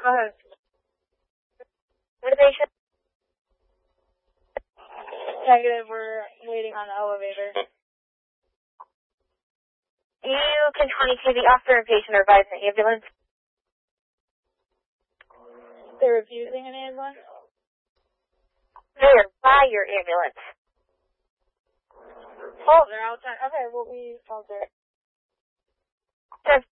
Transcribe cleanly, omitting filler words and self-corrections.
Go ahead. Motivation? Negative, we're waiting on the elevator. You can 22 the officer and patient are advising the ambulance. They're refusing an ambulance? They're by your ambulance. Oh, they're outside. Okay, well, we called there.